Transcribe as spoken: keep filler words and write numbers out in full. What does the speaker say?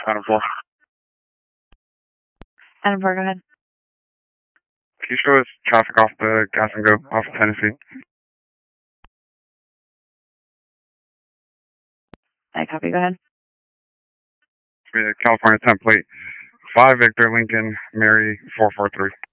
Adam four. Adam four, go ahead. Can you show us traffic off the gas and go off of Tennessee? I copy, go ahead. California template five Victor Lincoln Mary four four three.